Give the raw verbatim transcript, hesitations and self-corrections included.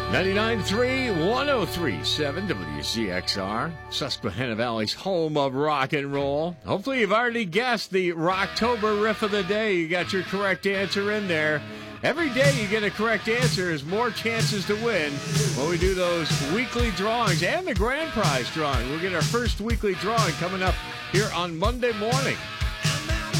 ninety-nine point three, one oh three point seven W C X R, Susquehanna Valley's home of rock and roll. Hopefully you've already guessed the Rocktober riff of the day. You got your correct answer in there. Every day you get a correct answer, there's more chances to win when we do those weekly drawings and the grand prize drawing. We'll get our first weekly drawing coming up here on Monday morning.